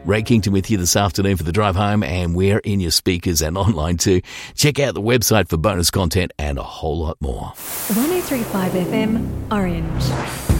Ray Kington with you this afternoon for the drive home, and we're in your speakers and online too. Check out the website for bonus content and a whole lot more. 103.5 FM, Orange.